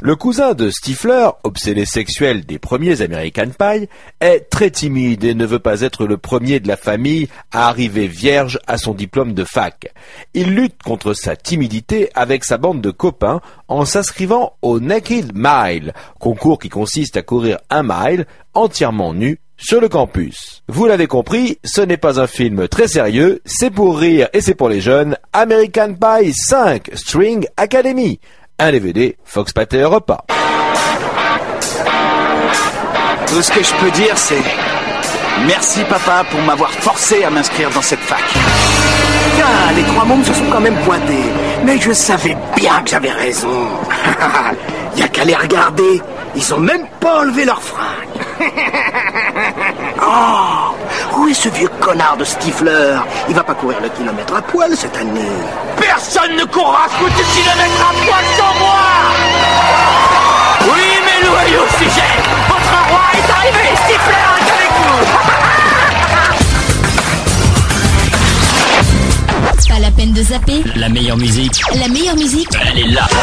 Le cousin de Stifler, obsédé sexuel des premiers American Pie, est très timide et ne veut pas être le premier de la famille à arriver vierge à son diplôme de fac. Il lutte contre sa timidité avec sa bande de copains en s'inscrivant au Naked Mile, concours qui consiste à courir 1 mile entièrement nu sur le campus. Vous l'avez compris, ce n'est pas un film très sérieux, c'est pour rire et c'est pour les jeunes. American Pie 5 String Academy, un DVD Fox Pathé Repas. Tout ce que je peux dire, c'est merci papa pour m'avoir forcé à m'inscrire dans cette fac. Ah, les 3 mômes se sont quand même pointés, mais je savais bien que j'avais raison. Y a qu'à les regarder, ils ont même pas enlevé leurs fringues. Oh, où est ce vieux connard de Stifler? Il va pas courir le kilomètre à poil cette année. Personne ne courra ce kilomètre à poil sans moi. Oui, mais loyaux au sujet, votre roi est arrivé, Stifler est avec vous. Pas la peine de zapper. La meilleure musique, elle est là.